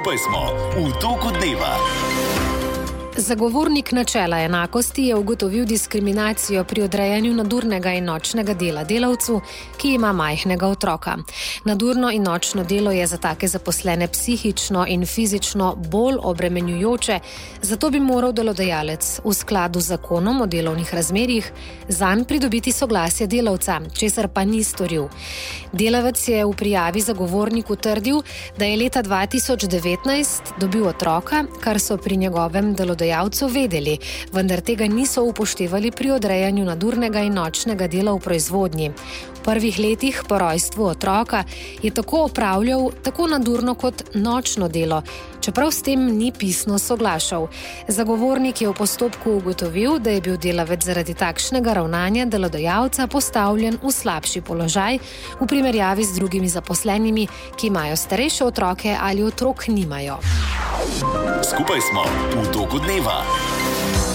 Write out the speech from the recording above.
Skupaj smo v toku dneva. Zagovornik načela enakosti je ugotovil diskriminacijo pri odrejanju nadurnega in nočnega dela delavcu, ki ima majhnega otroka. Nadurno in nočno delo je za take zaposlene psihično in fizično bolj obremenjujoče, zato bi moral delodajalec v skladu z zakonom o delovnih razmerjih zanj pridobiti soglasje delavca, česar pa ni storil. Delavec je v prijavi zagovorniku trdil, da je leta 2019 dobil otroka, kar so pri njegovem delodajalcu vedeli, vendar tega niso upoštevali pri odrejanju nadurnega in nočnega dela v proizvodnji. V prvih letih po rojstvu otroka je tako opravljal tako nadurno kot nočno delo, čeprav s tem ni pisno soglašal. Zagovornik je v postopku ugotovil, da je bil delavec zaradi takšnega ravnanja delodajalca postavljen v slabši položaj v primerjavi z drugimi zaposlenimi, ki imajo starejše otroke ali otrok nimajo. Skupaj smo v toku dneva.